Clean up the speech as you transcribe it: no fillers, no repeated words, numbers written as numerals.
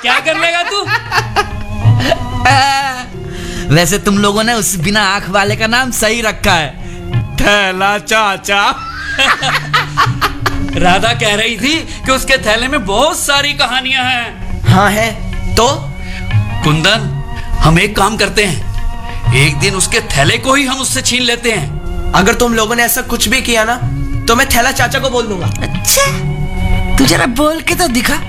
क्या कर लेगा तू? वैसे तुम लोगों ने उस बिना आंख वाले का नाम सही रखा है, थैला चाचा। राधा कह रही थी कि उसके थैले में बहुत सारी कहानियां हैं। हाँ है तो? कुंदन, हम एक काम करते हैं, एक दिन उसके थैले को ही हम उससे छीन लेते हैं। अगर तुम लोगों ने ऐसा कुछ भी किया ना तो मैं थैला चाचा को बोल दूंगा। अच्छा, तू जरा बोल के तो दिखा।